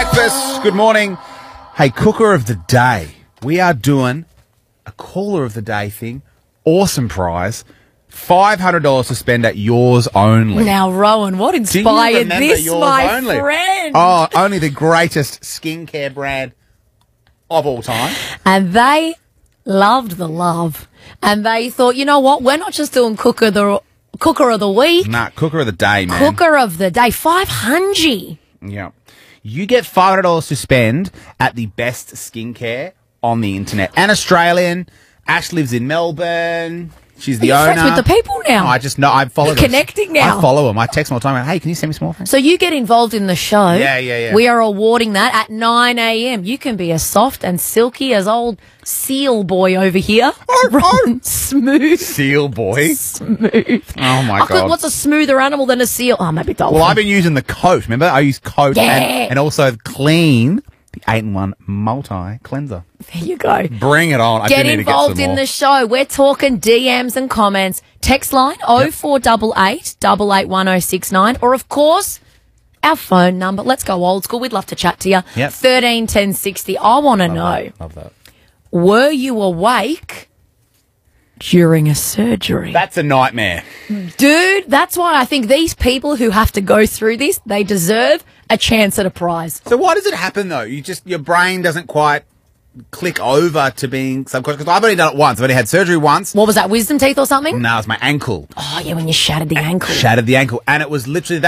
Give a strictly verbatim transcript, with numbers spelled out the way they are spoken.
Breakfast. Good morning. Hey, cooker of the day. We are doing a caller of the day thing. Awesome prize. five hundred dollars to spend at Yours Only. Now, Rowan, what Do you inspired remember this, Yours my Only? friend? Oh, only the greatest skincare brand of all time. And they loved the love. And they thought, you know what? We're not just doing cooker the cooker of the week. Nah, cooker of the day, man. Cooker of the day. five hundred. Yeah. You get five hundred dollars to spend at the best skincare on the internet. And Australian. Ash lives in Melbourne. She's the Are you owner. friends with the people now? No, I just know. I follow You're them. connecting now. I follow them. I text them all the time. Hey, can you send me some more? So you get involved in the show. Yeah, yeah, yeah. We are awarding that at nine a.m. You can be as soft and silky as old Seal Boy over here. Rowan, smooth. Seal boy. Smooth. Oh, my I could- God. What's a smoother animal than a seal? Oh, maybe dolphin. Well, I've been using the coat. Remember? I use coat Yeah. and, and also clean, the eight in one multi cleanser. There you go. Bring it on. I Get do need involved to get some in more. the show. We're talking D Ms and comments. Text line oh four eight eight, eight eight one oh six nine. Or, of course, our phone number. Let's go old school. We'd love to chat to you. Yep. thirteen ten sixty. I want to know, Love that. Love that. were you awake during a surgery? That's a nightmare. Dude, that's why I think these people who have to go through this, they deserve a chance at a prize. So why does it happen, though? You just, your brain doesn't quite click over to being subconscious. Because I've only done it once. I've only had surgery once. What was that, wisdom teeth or something? No, it's my ankle. Oh, yeah, when you shattered the ankle. Shattered the ankle. And it was literally that.